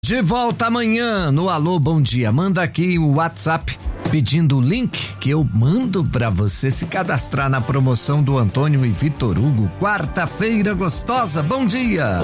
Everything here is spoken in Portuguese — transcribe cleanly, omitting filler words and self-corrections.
De volta amanhã no Alô Bom Dia. Manda aqui o WhatsApp pedindo o link que eu mando pra você se cadastrar na promoção do Antônio e Vitor Hugo. Quarta-feira gostosa. Bom dia.